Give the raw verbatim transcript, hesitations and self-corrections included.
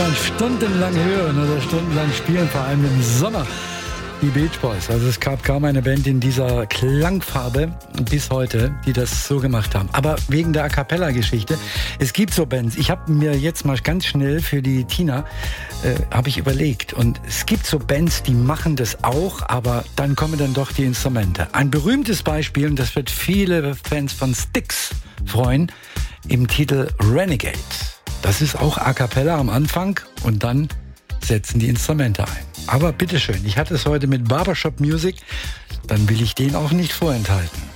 man stundenlang hören oder stundenlang spielen, vor allem im Sommer. Die Beach Boys. Also es gab kaum eine Band in dieser Klangfarbe bis heute, die das so gemacht haben. Aber wegen der A-Cappella-Geschichte, es gibt so Bands. Ich habe mir jetzt mal ganz schnell für die Tina, äh, habe ich überlegt. Und es gibt so Bands, die machen das auch, aber dann kommen dann doch die Instrumente. Ein berühmtes Beispiel, und das wird viele Fans von Styx freuen, im Titel Renegade. Das ist auch A-Cappella am Anfang und dann setzen die Instrumente ein. Aber bitteschön, ich hatte es heute mit Barbershop Music, dann will ich den auch nicht vorenthalten.